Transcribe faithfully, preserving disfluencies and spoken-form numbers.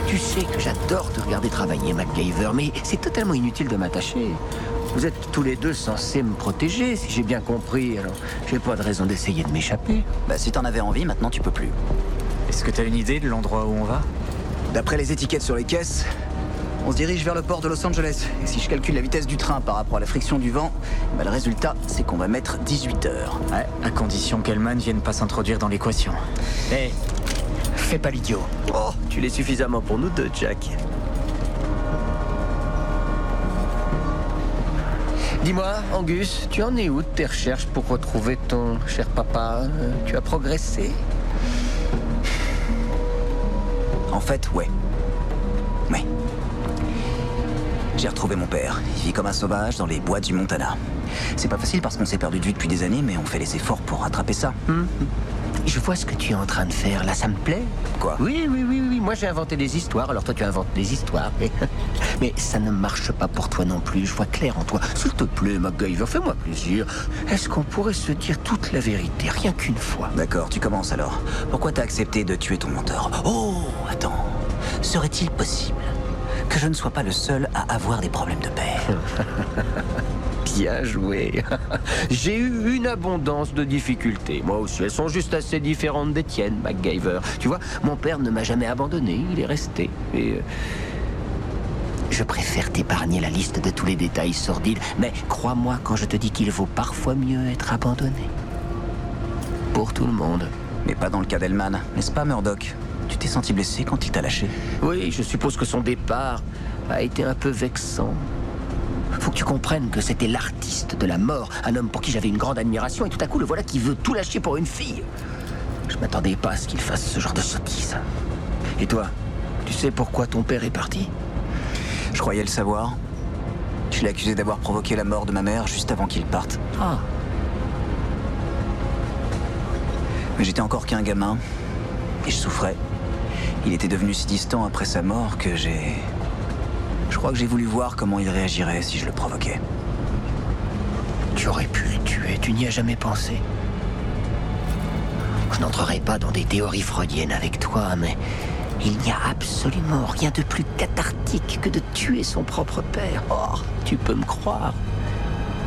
Tu sais que j'adore te regarder travailler, MacGyver, mais c'est totalement inutile de m'attacher. Vous êtes tous les deux censés me protéger, si j'ai bien compris, alors j'ai pas de raison d'essayer de m'échapper. Bah si t'en avais envie, maintenant tu peux plus. Est-ce que t'as une idée de l'endroit où on va? D'après les étiquettes sur les caisses, on se dirige vers le port de Los Angeles. Et si je calcule la vitesse du train par rapport à la friction du vent, bah le résultat, c'est qu'on va mettre dix-huit heures. Ouais, à condition qu'Hellman vienne pas s'introduire dans l'équation. Hé, hey, fais pas l'idiot. Oh, tu l'es suffisamment pour nous deux, Jack. Dis-moi, Angus, tu en es où de tes recherches pour retrouver ton cher papa? Euh, Tu as progressé? En fait, ouais. Ouais. J'ai retrouvé mon père. Il vit comme un sauvage dans les bois du Montana. C'est pas facile parce qu'on s'est perdu de vue depuis des années, mais on fait les efforts pour rattraper ça. Hum, hum. Je vois ce que tu es en train de faire, là, ça me plaît. Quoi? Oui, oui, oui, oui. Moi, j'ai inventé des histoires, alors toi, tu inventes des histoires. Mais, mais ça ne marche pas pour toi non plus. Je vois clair en toi. S'il te plaît, MacGyver, fais-moi plaisir. Est-ce qu'on pourrait se dire toute la vérité, rien qu'une fois? D'accord, tu commences alors. Pourquoi t'as accepté de tuer ton mentor? Oh, attends. Serait-il possible que je ne sois pas le seul à avoir des problèmes de père? Bien joué. J'ai eu une abondance de difficultés. Moi aussi, elles sont juste assez différentes des tiennes, MacGyver. Tu vois, mon père ne m'a jamais abandonné, il est resté. Et euh, je préfère t'épargner la liste de tous les détails sordides, mais crois-moi quand je te dis qu'il vaut parfois mieux être abandonné. Pour tout le monde. Mais pas dans le cas d'Hellman, n'est-ce pas, Murdoch? Tu t'es senti blessé quand il t'a lâché? Oui, je suppose que son départ a été un peu vexant. Faut que tu comprennes que c'était l'artiste de la mort, un homme pour qui j'avais une grande admiration, et tout à coup, le voilà qui veut tout lâcher pour une fille. Je m'attendais pas à ce qu'il fasse ce genre de sottise. Et toi, tu sais pourquoi ton père est parti? Je croyais le savoir. Je l'ai accusé d'avoir provoqué la mort de ma mère juste avant qu'il parte. Ah. Mais j'étais encore qu'un gamin, et je souffrais. Il était devenu si distant après sa mort que j'ai... Je crois que j'ai voulu voir comment il réagirait si je le provoquais. Tu aurais pu le tuer, tu n'y as jamais pensé. Je n'entrerai pas dans des théories freudiennes avec toi, mais il n'y a absolument rien de plus cathartique que de tuer son propre père. Oh, tu peux me croire.